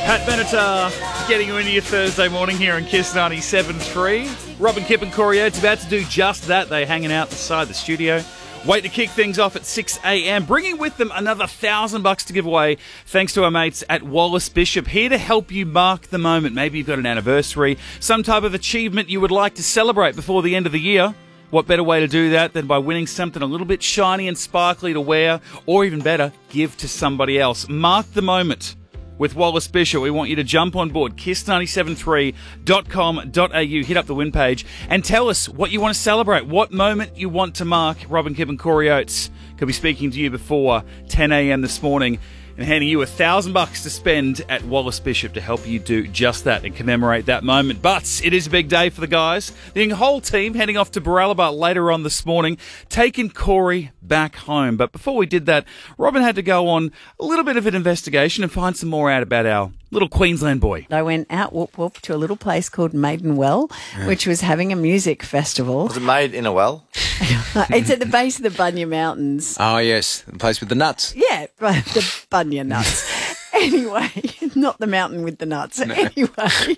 Pat Benatar getting you into your Thursday morning here on Kiss 97.3. Robin, Kip and Corey Oates about to do just that. They're hanging out beside the studio. Wait to kick things off at 6 a.m, bringing with them another $1,000 to give away thanks to our mates at Wallace Bishop, here to help you mark the moment. Maybe you've got an anniversary, some type of achievement you would like to celebrate before the end of the year. What better way to do that than by winning something a little bit shiny and sparkly to wear, or even better, give to somebody else. Mark the moment with Wallace Bishop. We want you to jump on board, kiss973.com.au, hit up the win page, and tell us what you want to celebrate, what moment you want to mark. Robin, Kip and Corey Oates could be speaking to you before 10 a.m. this morning and handing you $1,000 to spend at Wallace Bishop to help you do just that and commemorate that moment. But it is a big day for the guys. The whole team heading off to Baralaba later on this morning, taking Corey back home. But before we did that, Robin had to go on a little bit of an investigation and find some more out about our little Queensland boy. I went out whoop whoop to a little place called Maidenwell, which was having a music festival. Was it made in a well? It's at the base of the Bunya Mountains. Oh, yes. The place with the nuts. Yeah, the Bunya nuts. Anyway, not the mountain with the nuts. No. Anyway,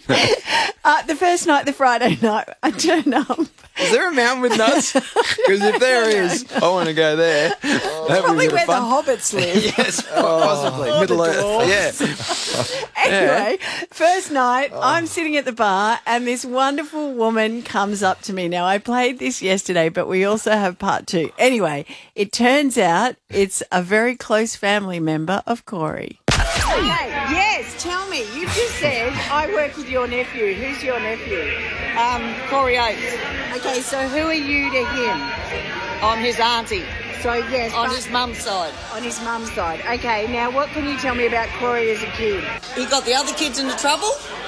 the first night, the Friday night, I turn up. Is there a mountain with nuts? Because if there is, I want to go there. Probably where the hobbits live. Yes, possibly. Middle Earth. Yeah. Anyway, first night, I'm sitting at the bar and this wonderful woman comes up to me. Now, I played this yesterday, but we also have part two. Anyway, it turns out it's a very close family member of Corey. Okay, yes, tell me. You just said I work with your nephew. Who's your nephew? Corey Oates. Okay, so who are you to him? I'm his auntie. So, yes. On his mum's side. On his mum's side. Okay, now what can you tell me about Corey as a kid? He got the other kids into trouble.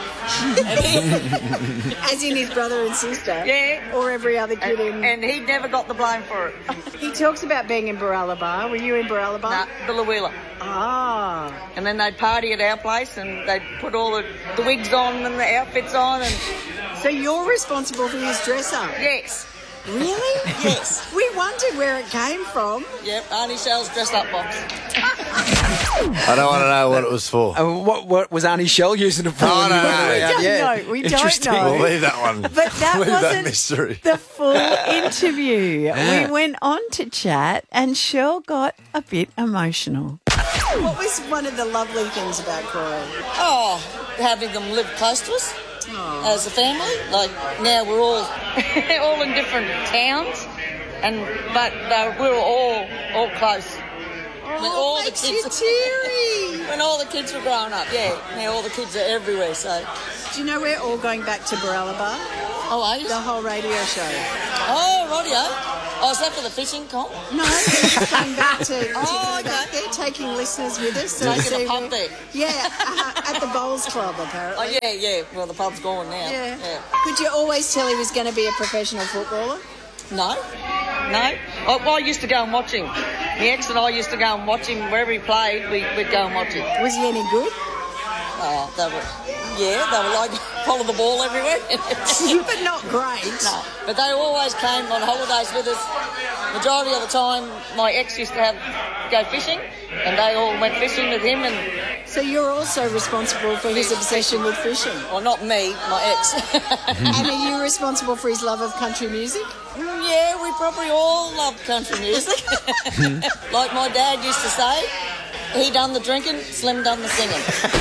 As in his brother and sister? Yeah. Or every other kid in... And he never got the blame for it. He talks about being in Baralaba. Were you in Baralaba? Nah, Billawheeler. Ah. And then they'd party at our place and they'd put all the wigs on and the outfits on. And so you're responsible for his dress-up? Yes. Really? Yes. We wondered where it came from. Yep, Auntie Shell's dress-up box. I don't want to know what it was for. What was Auntie Shell using it for? We don't know. We don't know. We'll leave that one. But that wasn't mystery. The full interview. We went on to chat and Shell got a bit emotional. What was one of the lovely things about Corey? Oh, having them live close to us. As a family, like now we're all all in different towns, but we're all close. When all the kids teary. When all the kids were growing up, yeah. Now all the kids are everywhere. So, do you know we're all going back to Baralaba? Oh, are you? The whole radio show. Oh, radio. Oh, is that for the fishing comp? No, we're going back to back there, taking listeners with us. So taking a pub there. Yeah, at the Bowls Club, apparently. Oh, yeah. Well, the pub's gone now. Yeah. Could you always tell he was going to be a professional footballer? No. Oh, well, I used to go and watch him. My ex and I used to go and watch him wherever he played. We'd go and watch him. Was he any good? Oh, they were like follow the ball everywhere. But not great. No, but they always came on holidays with us. Majority of the time, my ex used to go fishing, and they all went fishing with him. And so you're also responsible for his obsession with fishing? Well, not me, my ex. And are you responsible for his love of country music? Yeah, we probably all love country music. Like my dad used to say, he done the drinking, Slim done the singing.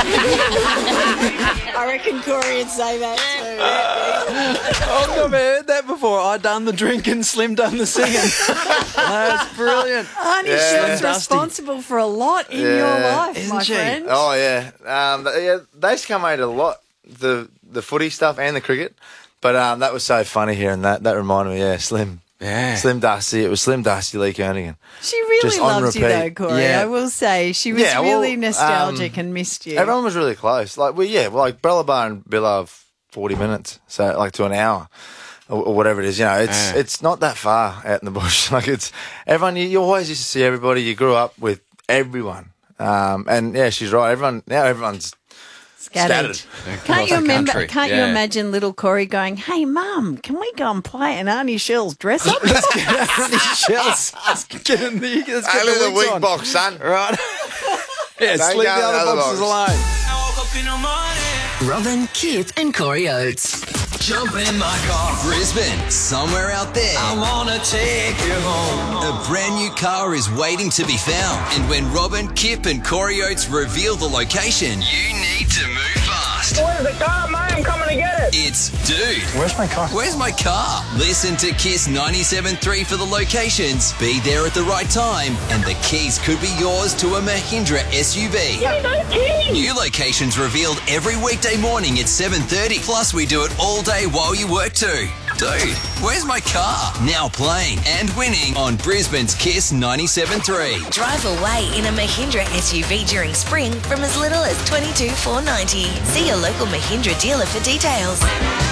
I reckon Corey would say that too. I've never heard that before. I done the drinking, Slim done the singing. That's brilliant. Auntie Shell's responsible for a lot in your life, isn't my she? friend. Oh, yeah. They used to come out a lot, the footy stuff and the cricket. But that was so funny hearing that. That reminded me, Slim. Yeah. Slim Dusty. It was Slim Dusty Lee Kernaghan. She really Just on loves you repeat. though, Corey. Yeah. I will say. She was really nostalgic and missed you. Everyone was really close. Like, Baralaba and Billa have 40 minutes, so like to an hour or whatever it is. You know, it's not that far out in the bush. Like, it's everyone. You always used to see everybody. You grew up with everyone. And yeah, she's right. Everyone's scattered. Can't you imagine little Corey going, "Hey, Mum, can we go and play in Auntie Shell's dress up?" Let's get Auntie Shell's. Let's get in the wig box, son. Right. Yeah, Don't sleep go the in other the other boxes box. alone. Robin, Kip and Corey Oates. Jump in my car. Brisbane, somewhere out there. I wanna take you home. A brand new car is waiting to be found. And when Robin, Kip and Corey Oates reveal the location, you need to move fast. Where's the car, mate? I'm coming to get it. It's Dude. Where's my car? Where's my car? Listen to Kiss 97.3 for the locations. Be there at the right time, and the keys could be yours to a Mahindra SUV. New locations revealed every weekday morning at 7:30. Plus, we do it all day while you work too. Dude, where's my car? Now playing and winning on Brisbane's Kiss 97.3. Drive away in a Mahindra SUV during spring from as little as $22,490. See your local Mahindra dealer for details.